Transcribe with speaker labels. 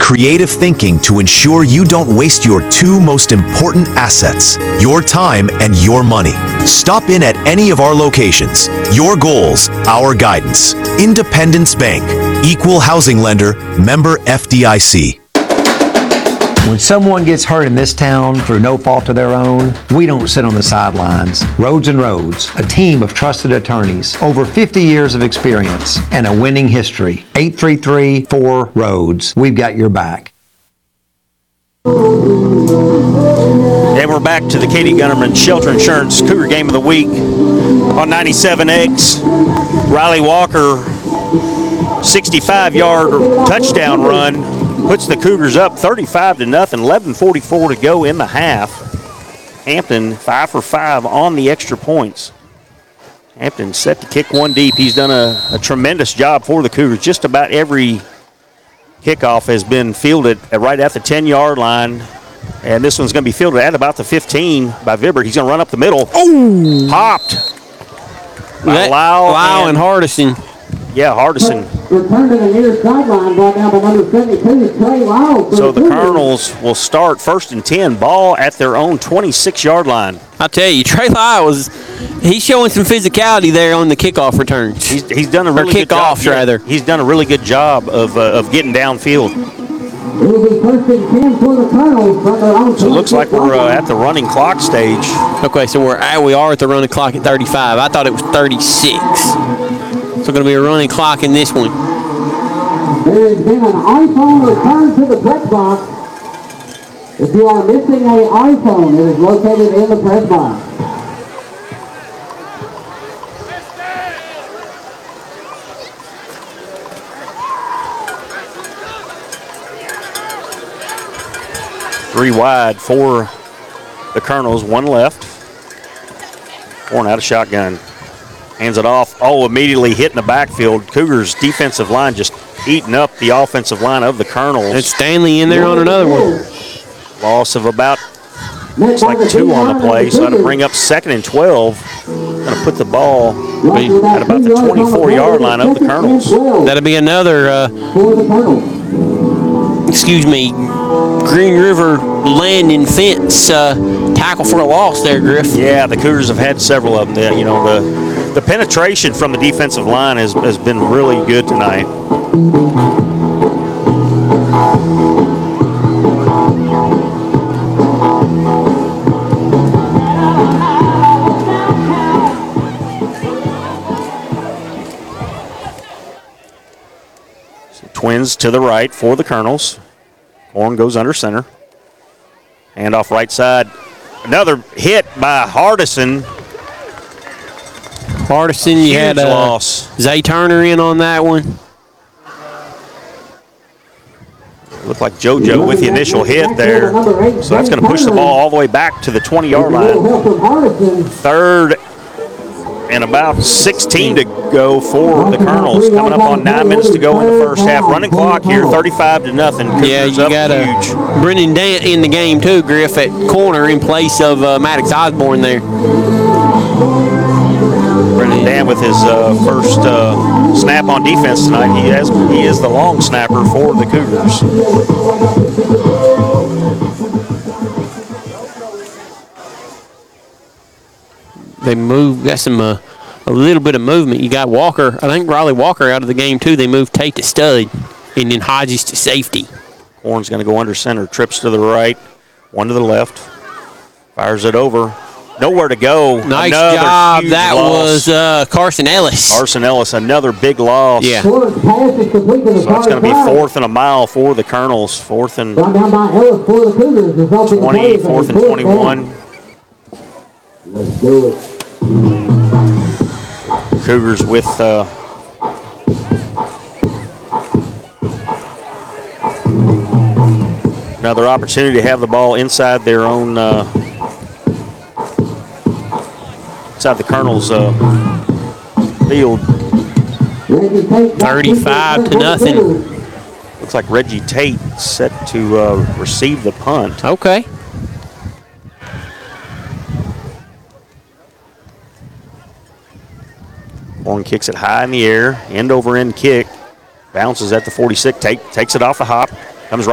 Speaker 1: creative thinking to ensure you don't waste your two most important assets, your time and your money. Stop in at any of our locations. Your goals, our guidance. Independence Bank, Equal Housing Lender, member FDIC.
Speaker 2: When someone gets hurt in this town through no fault of their own, we don't sit on the sidelines. Roads and Roads, a team of trusted attorneys, over 50 years of experience, and a winning history. 833-4-ROADS. We've got your back.
Speaker 3: And we're back to the Katie Gunnerman Shelter Insurance Cougar Game of the Week on 97X. Riley Walker, 65-yard touchdown run. Puts the Cougars up 35-0, 11:44 to go in the half. Hampton 5 for 5 on the extra points. Hampton set to kick one deep. He's done a tremendous job for the Cougars. Just about every kickoff has been fielded right at the 10-yard line. And this one's going to be fielded at about the 15 by Vibbert. He's going to run up the middle. Oh! Popped.
Speaker 4: Lau and Hardison.
Speaker 3: Yeah, Hardison.
Speaker 5: Return to the near sideline, brought down by number 72, Trey Lau.
Speaker 3: So the Colonels will start 1st and 10, ball at their own 26-yard line.
Speaker 4: I tell you, Trey Lau he's showing some physicality there on the kickoff returns.
Speaker 3: He's done a really good job.
Speaker 4: Kickoffs, rather.
Speaker 3: He's done a really good job of getting downfield.
Speaker 5: It will be 1st and 10 for the Colonels from their own.
Speaker 3: So it looks like we're at the running clock stage.
Speaker 4: Okay, so we are at the running clock at 35. I thought it was 36. So going to be a running clock in this one.
Speaker 5: There has been an iPhone return to the press box. If you are missing an iPhone, it is located in the press box.
Speaker 3: Three wide for the Colonels, one left. Horn out of shotgun. Hands it off. Oh, immediately hit in the backfield. Cougars' defensive line just eating up the offensive line of the Colonels.
Speaker 4: And Stanley in there on another one.
Speaker 3: Loss of about, looks like 2 on the play, so that'll bring up 2nd and 12. Going to put the ball at about the 24-yard line of the Colonels.
Speaker 4: That'll be another, Green River landing fence tackle for a loss there, Griff.
Speaker 3: Yeah, the Cougars have had several of them. The penetration from the defensive line has been really good tonight. So Twins to the right for the Colonels. Horn goes under center. Hand off right side. Another hit by Hardison.
Speaker 4: You had a
Speaker 3: loss.
Speaker 4: Zay Turner in on that one.
Speaker 3: Looked like JoJo with the initial hit there. So that's going to push the ball all the way back to the 20-yard line. 3rd and about 16 to go for the Colonels. Coming up on 9 minutes to go in the first half. Running clock here, 35-0.
Speaker 4: Yeah, you got Brendan Dant in the game too, Griff, at corner in place of Maddox Osborne there.
Speaker 3: Brendan Dant with his first snap on defense tonight. He is the long snapper for the Cougars.
Speaker 4: They got some a little bit of movement. You got Walker. I think Riley Walker out of the game too. They moved Tate to stud, and then Hodges to safety.
Speaker 3: Horn's going to go under center. Trips to the right, one to the left. Fires it over. Nowhere to go.
Speaker 4: Nice
Speaker 3: another
Speaker 4: job.
Speaker 3: Huge
Speaker 4: that
Speaker 3: loss.
Speaker 4: Was Carson Ellis.
Speaker 3: Carson Ellis, another big loss.
Speaker 4: Yeah.
Speaker 3: So it's going to be 4th and a mile for the Colonels. 4th and 20, 4th and 21.
Speaker 5: Let's do it.
Speaker 3: Cougars with another opportunity to have the ball inside their own inside the Colonels' field.
Speaker 4: 35-0.
Speaker 3: Looks like Reggie Tate set to receive the punt.
Speaker 4: Okay.
Speaker 3: Horn kicks it high in the air, end over end kick, bounces at the 46, takes it off the hop.